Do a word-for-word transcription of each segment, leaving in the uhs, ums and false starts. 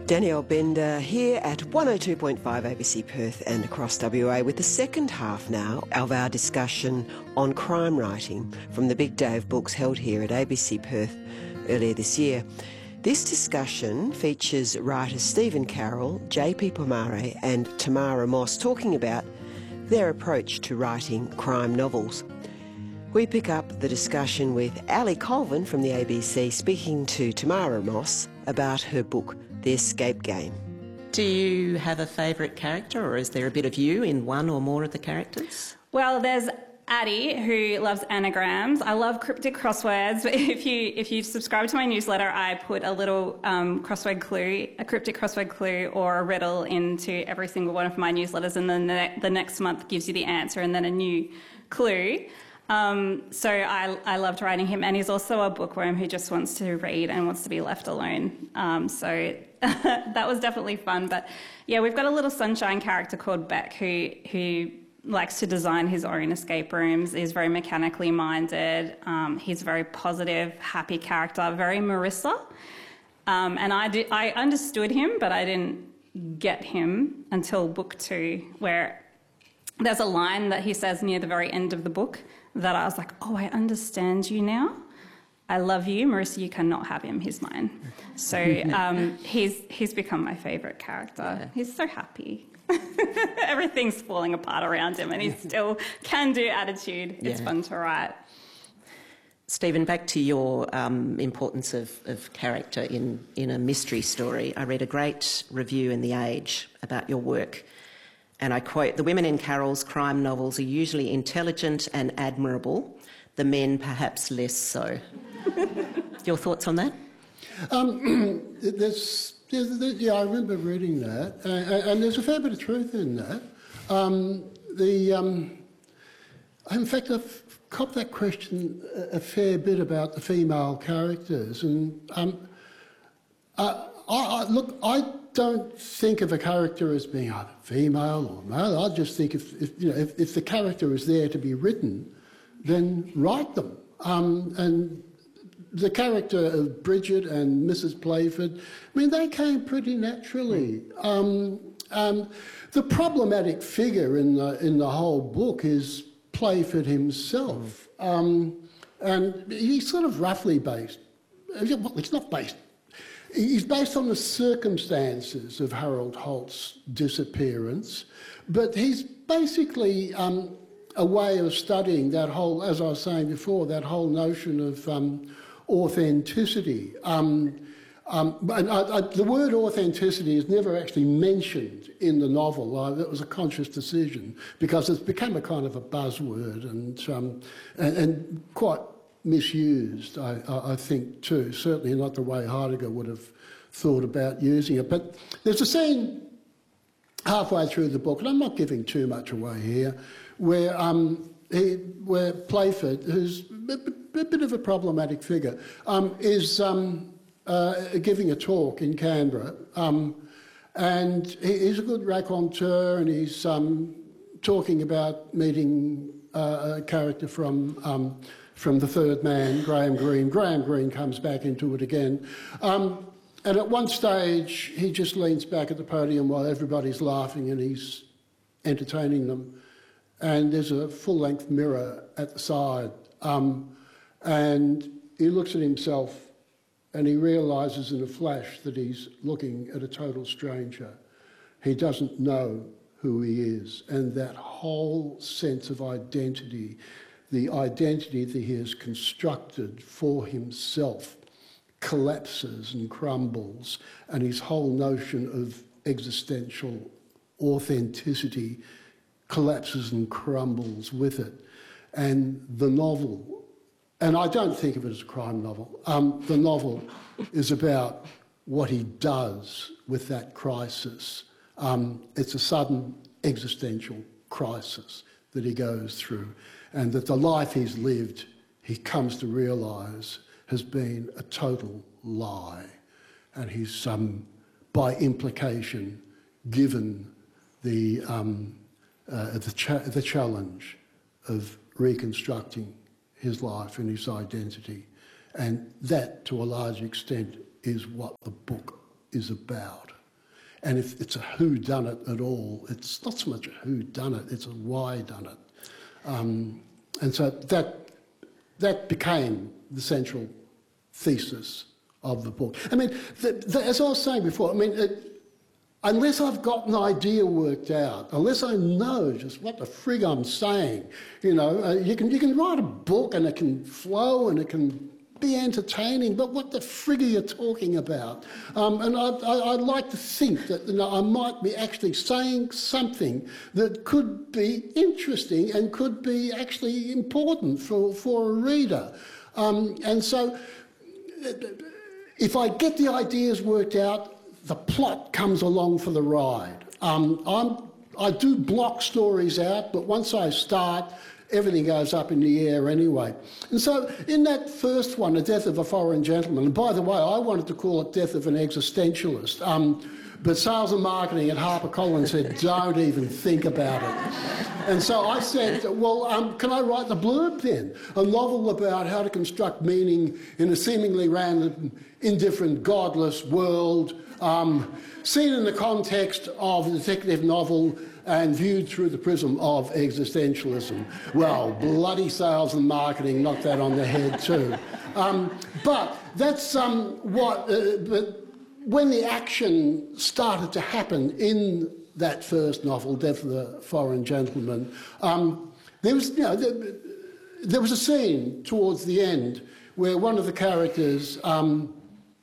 Danielle Bender here at one oh two point five A B C Perth and across W A with the second half now of our discussion on crime writing from the Big Day of Books held here at A B C Perth earlier this year. This discussion features writers Stephen Carroll, J P Pomare and Tamara Moss talking about their approach to writing crime novels. We pick up the discussion with Ali Colvin from the A B C speaking to Tamara Moss about her book, The Escape Game. Do you have a favourite character, or is there a bit of you in one or more of the characters? Well, there's Addie, who loves anagrams. I love cryptic crosswords. If you if you subscribe to my newsletter, I put a little um, crossword clue, a cryptic crossword clue or a riddle into every single one of my newsletters, and then the, the next month gives you the answer and then a new clue. Um, so I, I loved writing him, and he's also a bookworm who just wants to read and wants to be left alone. Um, so that was definitely fun. But yeah, we've got a little sunshine character called Beck who who likes to design his own escape rooms, is very mechanically minded. Um, he's a very positive, happy character, very Marissa. Um, and I, did, I understood him, but I didn't get him until book two, where there's a line that he says near the very end of the book that I was like, oh, I understand you now. I love you. Marissa, you cannot have him. He's mine. So um, he's he's become my favourite character. Yeah. He's so happy. Everything's falling apart around him and he's still can-do attitude. It's yeah. fun to write. Stephen, back to your um, importance of, of character in, in a mystery story. I read a great review in The Age about your work. And I quote, "The women in Carroll's crime novels are usually intelligent and admirable, the men perhaps less so." Your thoughts on that? Um, there's, there's, there's, yeah, I remember reading that, uh, and there's a fair bit of truth in that. Um, the, um, in fact, I've copped that question a, a fair bit about the female characters, and um, uh, I, I, look, I don't think of a character as being either female or male. I just think if, if you know if, if the character is there to be written, then write them. Um, and the character of Bridget and Missus Playford, I mean, they came pretty naturally. Um, um, the problematic figure in the in the whole book is Playford himself, um, and he's sort of roughly based. Well, it's not based. He's based on the circumstances of Harold Holt's disappearance, but he's basically um, a way of studying that whole, as I was saying before, that whole notion of um, authenticity. Um, um, and I, I, the word authenticity is never actually mentioned in the novel. Uh, that was a conscious decision because it's become a kind of a buzzword and um, and, and quite misused, I, I think, too. Certainly not the way Heidegger would have thought about using it. But there's a scene halfway through the book, and I'm not giving too much away here, where um, he, where Playford, who's a, a bit of a problematic figure, um, is um, uh, giving a talk in Canberra, um, and he, he's a good raconteur, and he's um, talking about meeting uh, a character from um, from The Third Man, Graham Greene. Graham Greene comes back into it again. Um, and at one stage, he just leans back at the podium while everybody's laughing and he's entertaining them. And there's a full-length mirror at the side. Um, and he looks at himself and he realises in a flash that he's looking at a total stranger. He doesn't know who he is. And that whole sense of identity, the identity that he has constructed for himself, collapses and crumbles, and his whole notion of existential authenticity collapses and crumbles with it. And the novel, and I don't think of it as a crime novel, um, the novel is about what he does with that crisis. Um, it's a sudden existential crisis that he goes through, and that the life he's lived, he comes to realise, has been a total lie. And he's, um, by implication, given the, um, uh, the, cha the challenge of reconstructing his life and his identity. And that, to a large extent, is what the book is about. And if it's a whodunit at all, it's not so much a whodunit, it's a why-done-it. Um, and so that, that became the central thesis of the book. I mean, the, the, as I was saying before, I mean, it, unless I've got an idea worked out, unless I know just what the frig I'm saying, you know, uh, you can you can write a book and it can flow and it can be entertaining, but what the frig are you talking about? Um, and I, I, I'd like to think that, you know, I might be actually saying something that could be interesting and could be actually important for, for a reader. Um, and so if I get the ideas worked out, the plot comes along for the ride. Um, I'm, I do block stories out, but once I start, everything goes up in the air anyway. And so in that first one, The Death of a Foreign Gentleman, and by the way, I wanted to call it Death of an Existentialist, um, but sales and marketing at HarperCollins said, don't even think about it. And so I said, well, um, can I write the blurb then? A novel about how to construct meaning in a seemingly random, indifferent, godless world, um, seen in the context of a detective novel and viewed through the prism of existentialism. Well, bloody sales and marketing knocked that on the head too. Um, but that's um, what... Uh, but when the action started to happen in that first novel, Death of the Foreign Gentleman, um, there was, you know, there, there was a scene towards the end where one of the characters um,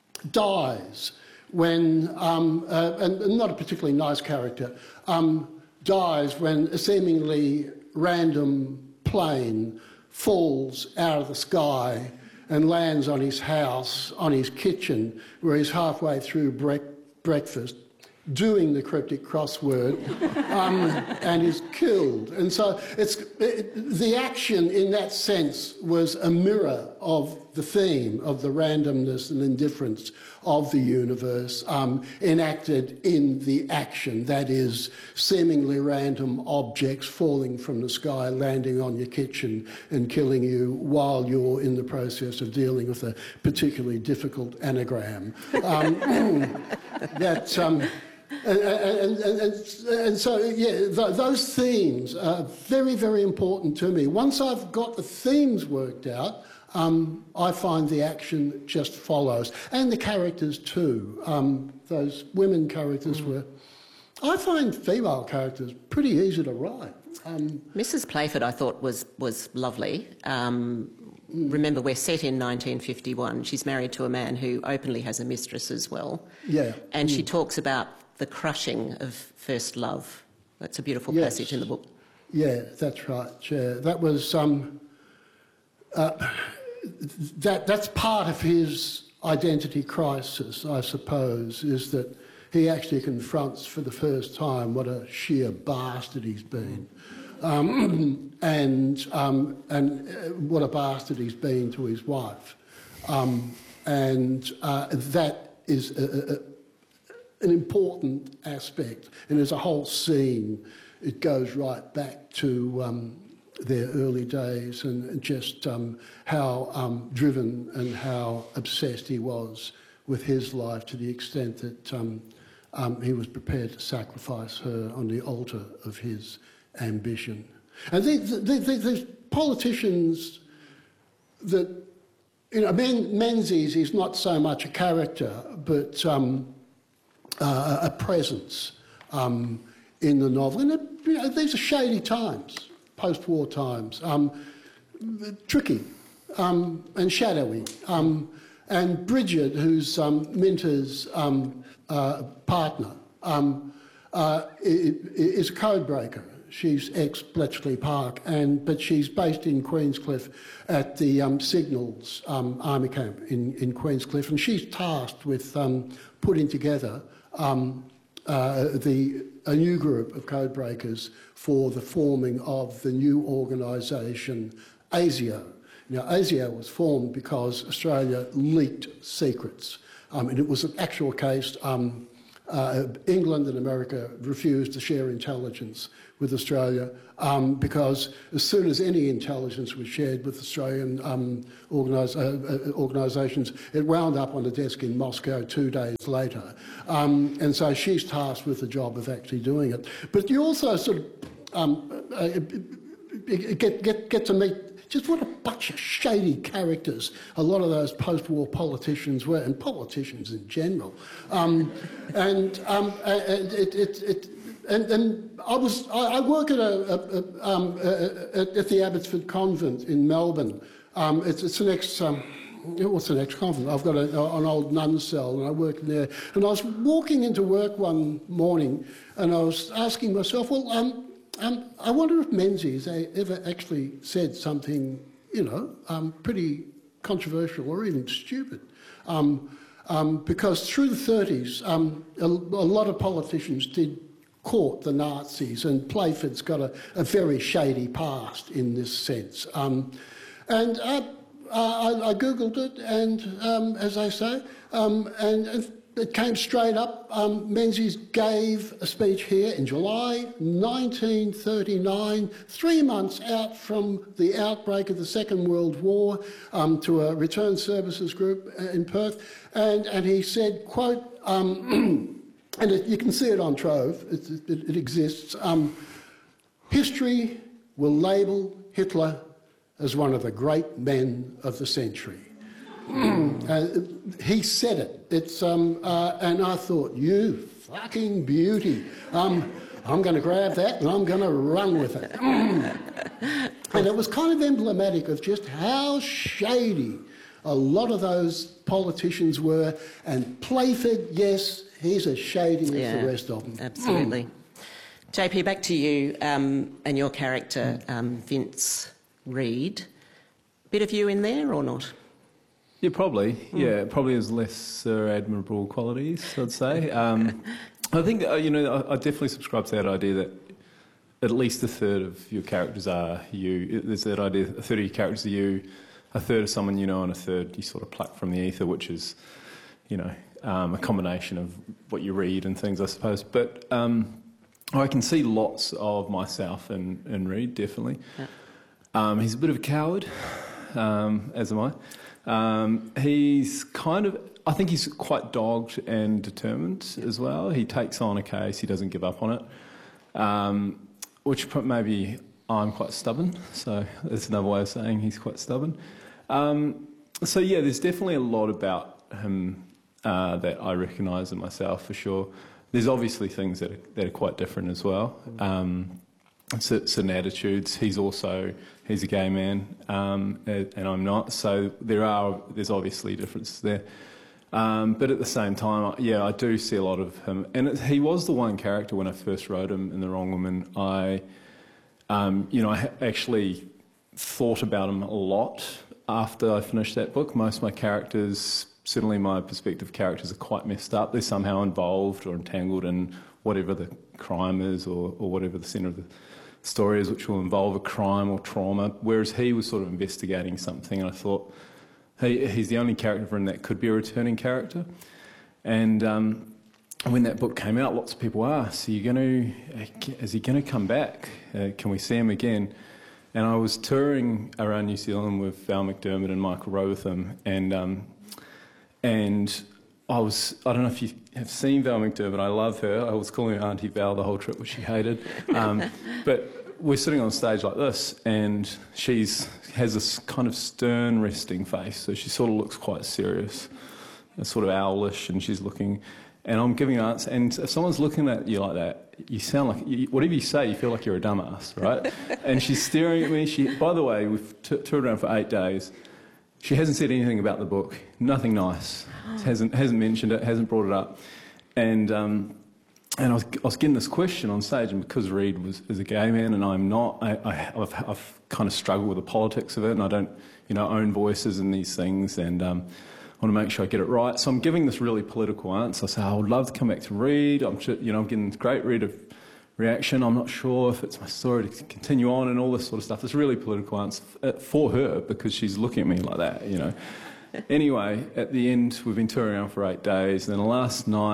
dies when, um, uh, and not a particularly nice character, um, dies when a seemingly random plane falls out of the sky and lands on his house, on his kitchen, where he's halfway through bre breakfast, doing the cryptic crossword, um, and is killed. And so it's, it, the action in that sense was a mirror of the theme of the randomness and indifference of the universe um, enacted in the action, that is, seemingly random objects falling from the sky, landing on your kitchen and killing you while you're in the process of dealing with a particularly difficult anagram. Um, that... Um, And, and, and, and so, yeah, th those themes are very, very important to me. Once I've got the themes worked out, um, I find the action just follows. And the characters too. Um, those women characters were... I find female characters pretty easy to write. Um, Missus Playford, I thought, was, was lovely. Um, remember, we're set in nineteen fifty-one. She's married to a man who openly has a mistress as well. Yeah. And mm. she talks about the crushing of first love. That's a beautiful yes. passage in the book. Yeah, that's right. Yeah, that was um, uh, that. That's part of his identity crisis, I suppose, is that he actually confronts for the first time what a sheer bastard he's been, um, and um, and what a bastard he's been to his wife, um, and uh, that is a, a, an important aspect, and there's a whole scene. It goes right back to um, their early days and just um, how um, driven and how obsessed he was with his life, to the extent that um, um, he was prepared to sacrifice her on the altar of his ambition. And these, these, these politicians that, you know, Men, Menzies is not so much a character, but um, Uh, a presence um, in the novel. And it, you know, these are shady times, post-war times, um, tricky um, and shadowy. Um, and Bridget, who's um, Minter's um, uh, partner, um, uh, is a code breaker. She's ex-Bletchley Park, and but she's based in Queenscliff at the um, Signals um, Army Camp in, in Queenscliff, and she's tasked with um, putting together Um, uh, the, a new group of code breakers for the forming of the new organisation ASIO. Now, ASIO was formed because Australia leaked secrets, um, and it was an actual case. Um, uh, England and America refused to share intelligence with Australia um, because as soon as any intelligence was shared with Australian um, organise, uh, uh, organisations, it wound up on a desk in Moscow two days later. Um, and so she's tasked with the job of actually doing it. But you also sort of um, uh, get, get, get to meet just what a bunch of shady characters a lot of those post-war politicians were, and politicians in general. Um, and um, and it, it, it And, and I was I, I work at a, a, a, um, a, a at the Abbotsford Convent in Melbourne. Um, it's it's an ex um, what's an ex convent? I've got a, an old nun cell, and I work in there. And I was walking into work one morning, and I was asking myself, well, um, um, I wonder if Menzies ever actually said something, you know, um, pretty controversial or even stupid. Um, um, because through the thirties, um, a, a lot of politicians did court the Nazis, and Playford's got a, a very shady past in this sense. Um, and uh, I, I googled it, and um, as I say, um, and, and it came straight up. Um, Menzies gave a speech here in July nineteen thirty-nine, three months out from the outbreak of the Second World War, um, to a return services group in Perth, and, and he said, quote, um, and it, you can see it on Trove, it, it, it exists. Um, History will label Hitler as one of the great men of the century. uh, he said it. It's, um, uh, and I thought, you fucking beauty. Um, I'm going to grab that and I'm going to run with it. And it was kind of emblematic of just how shady a lot of those politicians were. And Playford, yes, he's as shady yeah, as the rest of them. Absolutely. Mm. J P, back to you um, and your character, um, Vince Reed. Bit of you in there or not? Yeah, probably. Mm. Yeah, probably has lesser admirable qualities, I'd say. Um, I think, uh, you know, I, I definitely subscribe to that idea that at least a third of your characters are you. There's that idea, a third of your characters are you, a third of someone you know, and a third you sort of pluck from the ether, which is, you know, um, a combination of what you read and things, I suppose. But um, I can see lots of myself in, in Reed, definitely. Yeah. Um, he's a bit of a coward, um, as am I. Um, he's kind of, I think he's quite dogged and determined as well. He takes on a case, he doesn't give up on it, um, which maybe I'm quite stubborn, so that's another way of saying he's quite stubborn. Um, so yeah, there's definitely a lot about him uh, that I recognise in myself for sure. There's obviously things that are, that are quite different as well. Um, certain attitudes. He's also, he's a gay man, um, and I'm not, so there are, there's obviously differences there. Um, but at the same time, yeah, I do see a lot of him. And it, he was the one character when I first wrote him in The Wrong Woman. I, um, you know, I actually thought about him a lot after I finished that book. Most of my characters, certainly my perspective characters, are quite messed up. They're somehow involved or entangled in whatever the crime is, or, or whatever the centre of the story is, which will involve a crime or trauma, whereas he was sort of investigating something, and I thought, he, he's the only character in that could be a returning character. And um, when that book came out, lots of people asked, are you going to, is he going to come back? Uh, can we see him again? And I was touring around New Zealand with Val McDermott and Michael Rowtham, and um, and I was, I don't know if you have seen Val McDermott, I love her. I was calling her Auntie Val the whole trip, which she hated. Um, but we're sitting on stage like this, and she's has this kind of stern, resting face, so she sort of looks quite serious, sort of owlish, and she's looking, and I'm giving an answer, and if someone's looking at you like that, you sound like, you, whatever you say, you feel like you're a dumbass, right? And she's staring at me. She, by the way, we've t- toured around for eight days. She hasn't said anything about the book, nothing nice. hasn't hasn't mentioned it, hasn't brought it up. And um, and I was, I was getting this question on stage, and because Reed was is a gay man and I'm not, I, I, I've, I've kind of struggled with the politics of it, and I don't, you know, own voices in these things, and um, I want to make sure I get it right. So I'm giving this really political answer. I say, I would love to come back to Reed. I'm, you know, I'm getting this great Reed of reaction. I'm not sure if it's my story to continue on and all this sort of stuff. It's a really political answer for her because she's looking at me like that, you know. Anyway, at the end, we've been touring around for eight days. And then last night,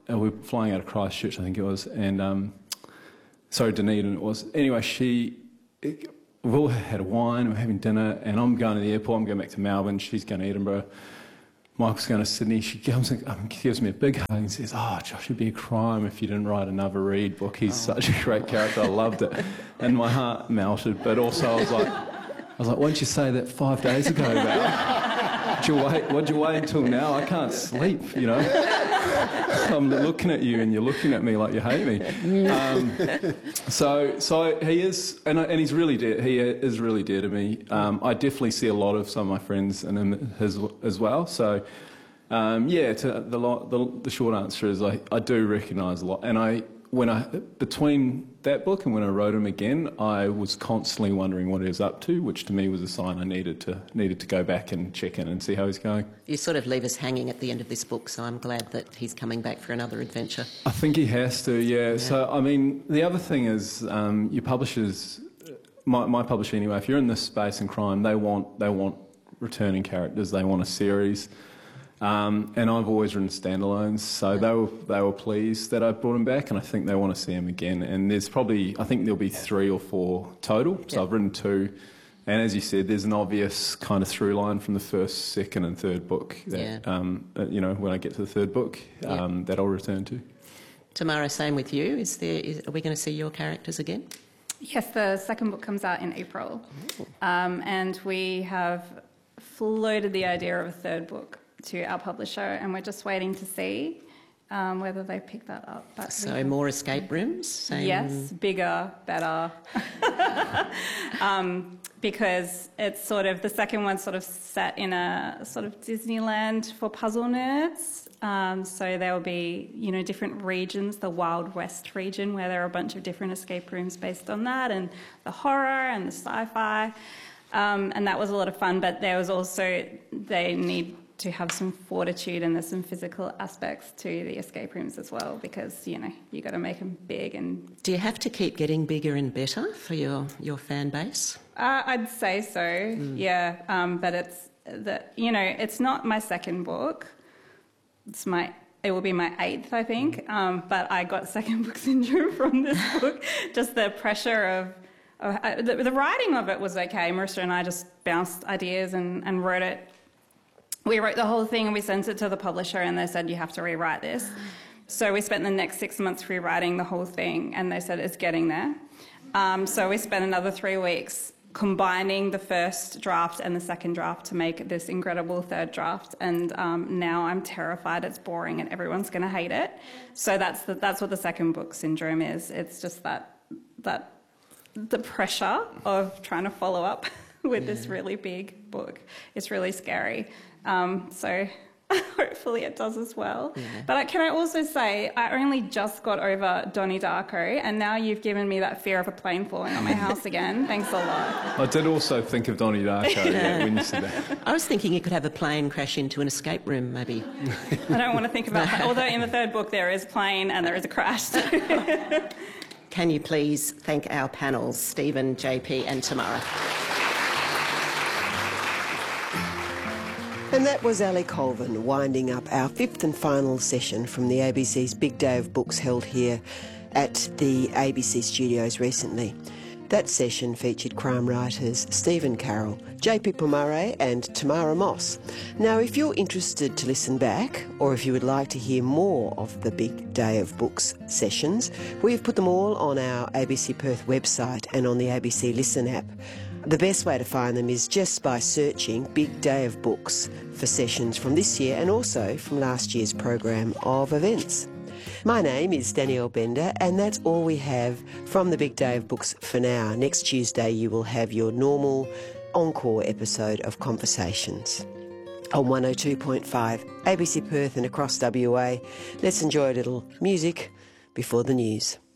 uh, we were flying out of Christchurch, I think it was, and um, sorry, Dunedin it was. Anyway, she, it, we've all had a wine, we're having dinner, and I'm going to the airport. I'm going back to Melbourne. She's going to Edinburgh. Michael's going to Sydney. She comes and um, gives me a big hug and says, "Oh, Josh, it'd be a crime if you didn't write another Reed book. He's oh. such a great character. I loved it." And my heart melted. But also, I was like, I was like, "Why didn't you say that five days ago, Val? What'd you wait? What'd you wait until now? I can't sleep. You know, I'm looking at you and you're looking at me like you hate me." Um, so, so he is, and, and he's really dear. He is really dear to me. Um, I definitely see a lot of some of my friends in him as, as well. So, um, yeah. To the, the the short answer is I I do recognise a lot, and I when I between that book and when I wrote him again, I was constantly wondering what he was up to, which to me was a sign I needed to needed to go back and check in and see how he's going. You sort of leave us hanging at the end of this book, so I'm glad that he's coming back for another adventure. I think he has to, yeah. yeah. So, I mean, the other thing is um, your publishers, my, my publisher anyway, if you're in this space in crime, they want they want returning characters, they want a series. Um, and I've always written standalones, so they were they were pleased that I brought him back, and I think they want to see him again. And there's probably, I think there'll be three or four total. So yep. I've written two, and as you said, there's an obvious kind of through line from the first, second, and third book. That, yeah. um, you know, when I get to the third book, um, yep. that I'll return to. Tamara, same with you. Is there? Is, are we going to see your characters again? Yes, the second book comes out in April, um, and we have floated the idea of a third book to our publisher, and we're just waiting to see um, whether they pick that up. But so more escape rooms? Same... Yes, bigger, better. um, because it's sort of, the second one's sort of set in a sort of Disneyland for puzzle nerds. Um, so there will be, you know, different regions, the Wild West region, where there are a bunch of different escape rooms based on that, and the horror and the sci-fi. Um, and that was a lot of fun, but there was also, they need to have some fortitude, and there's some physical aspects to the escape rooms as well, because, you know, you got to make them big. And do you have to keep getting bigger and better for your, your fan base? Uh, I'd say so, mm. yeah. Um, but it's, the, you know, it's not my second book. It's my, it will be my eighth, I think. Um, but I got second book syndrome from this book. Just the pressure of, uh, the, the writing of it was okay. Marissa and I just bounced ideas and, and wrote it. We wrote the whole thing and we sent it to the publisher, and they said, you have to rewrite this. So we spent the next six months rewriting the whole thing, and they said, it's getting there. Um, so we spent another three weeks combining the first draft and the second draft to make this incredible third draft. And um, now I'm terrified it's boring and everyone's going to hate it. So that's the, that's what the second book syndrome is. It's just that that the pressure of trying to follow up with yeah. this really big book. It's really scary. Um, so hopefully it does as well. Yeah. But can I also say, I only just got over Donnie Darko, and now you've given me that fear of a plane falling on my house again. Thanks a lot. I did also think of Donnie Darko yeah. when you said that. I was thinking you could have a plane crash into an escape room, maybe. I don't want to think about that. Although in the third book there is plane and there is a crash. Can you please thank our panels, Stephen, J P and Tamara. And that was Ali Colvin winding up our fifth and final session from the A B C's Big Day of Books held here at the A B C studios recently. That session featured crime writers Stephen Carroll, J P Pomare and Tamara Moss. Now, if you're interested to listen back, or if you would like to hear more of the Big Day of Books sessions, we've put them all on our A B C Perth website and on the A B C Listen app. The best way to find them is just by searching Big Day of Books for sessions from this year and also from last year's program of events. My name is Danielle Bender, and that's all we have from the Big Day of Books for now. Next Tuesday you will have your normal encore episode of Conversations. On one oh two point five A B C Perth and across W A, let's enjoy a little music before the news.